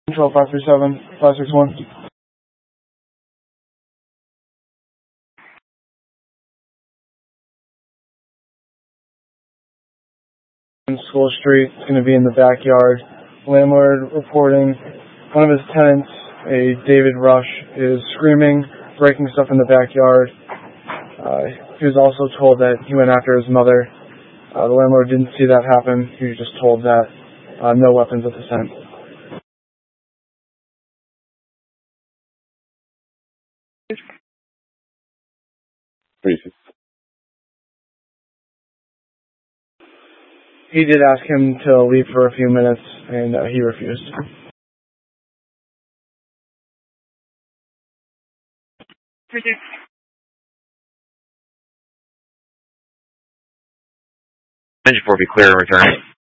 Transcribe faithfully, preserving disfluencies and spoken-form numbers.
Control five three seven, five six one. School Street, it's going to be in the backyard. Landlord reporting one of his tenants, a David Rush, is screaming, breaking stuff in the backyard. Uh, he was also told that he went after his mother. Uh, the landlord didn't see that happen. He was just told that uh, no weapons at the scent. He did ask him to leave for a few minutes, and uh, he refused. Engine four, be clear and return.